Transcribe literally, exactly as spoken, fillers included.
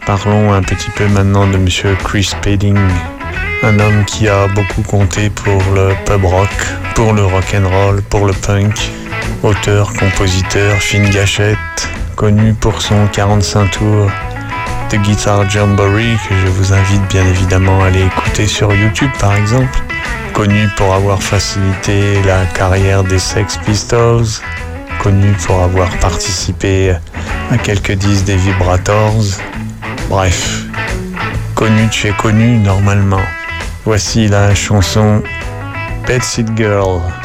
Parlons un petit peu maintenant de Monsieur Chris Spedding, un homme qui a beaucoup compté pour le pub rock, pour le rock and roll, pour le punk. Auteur, compositeur, fine gâchette, connu pour son quarante-cinq tours de Guitar Jamboree, que je vous invite bien évidemment à aller écouter sur YouTube par exemple. Connu pour avoir facilité la carrière des Sex Pistols, connu pour avoir participé à quelques disques des Vibrators. Bref, connu de chez connu normalement. Voici la chanson Bed Sit Girl.